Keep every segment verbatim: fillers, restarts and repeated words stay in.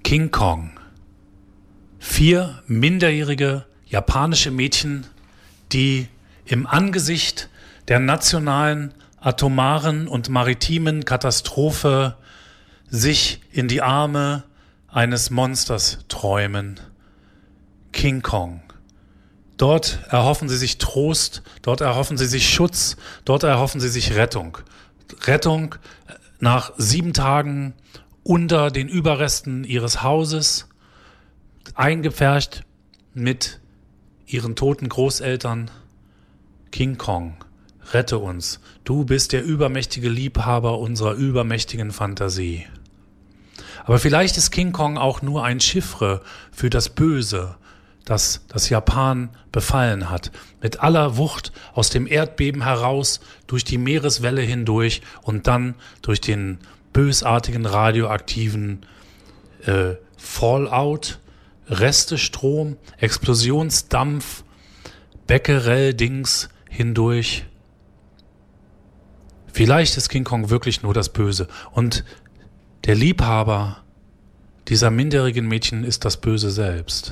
King Kong. Vier minderjährige japanische Mädchen, die im Angesicht der nationalen, atomaren und maritimen Katastrophe sich in die Arme eines Monsters träumen. King Kong. Dort erhoffen sie sich Trost, dort erhoffen sie sich Schutz, dort erhoffen sie sich Rettung. Rettung nach sieben Tagen unter den Überresten ihres Hauses, eingepfercht mit ihren toten Großeltern. King Kong, rette uns. Du bist der übermächtige Liebhaber unserer übermächtigen Fantasie. Aber vielleicht ist King Kong auch nur ein Chiffre für das Böse, das das Japan befallen hat. Mit aller Wucht aus dem Erdbeben heraus, durch die Meereswelle hindurch und dann durch den bösartigen radioaktiven äh, Fallout, Restestrom, Explosionsdampf, Becquerel-Dings hindurch. Vielleicht ist King Kong wirklich nur das Böse. Und der Liebhaber dieser minderjährigen Mädchen ist das Böse selbst.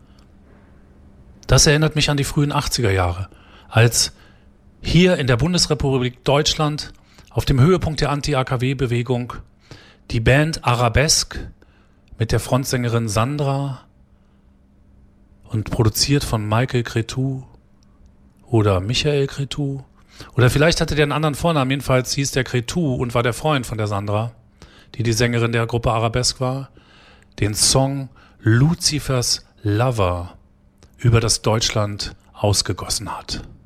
Das erinnert mich an die frühen achtziger Jahre, als hier in der Bundesrepublik Deutschland auf dem Höhepunkt der Anti-A K W-Bewegung die Band Arabesque mit der Frontsängerin Sandra und produziert von Michael Cretu oder Michael Cretu. Oder vielleicht hatte der einen anderen Vornamen, jedenfalls hieß der Cretu und war der Freund von der Sandra, die die Sängerin der Gruppe Arabesque war, den Song Lucifers Lover über das Deutschland ausgegossen hat.